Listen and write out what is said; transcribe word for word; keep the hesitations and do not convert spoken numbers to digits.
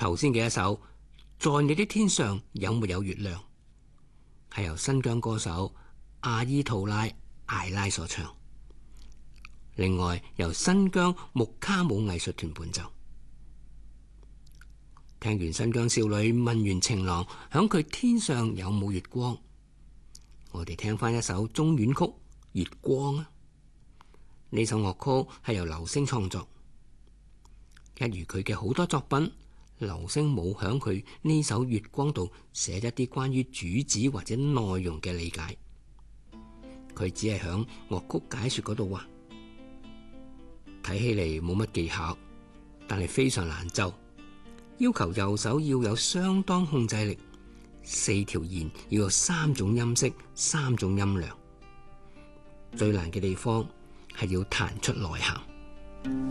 頭先嘅一首《在你的天上有沒有月亮》，係由新疆歌手阿依圖拉艾拉所唱，另外由新疆木卡姆藝術團伴奏。聽完新疆少女問完情郎響佢天上有冇月光，我哋聽翻一首中阮曲《月光》啊。呢首樂曲係由劉星創作，一如佢嘅好多作品，劉星冇響佢呢首《月光》度寫一啲關於主旨或者內容嘅理解，佢只係響樂曲解說嗰度話，睇起嚟冇乜技巧，但係非常難奏，要求右手要有相當控制力，四條弦要有三種音色、三種音量，最難嘅地方係要彈出內涵。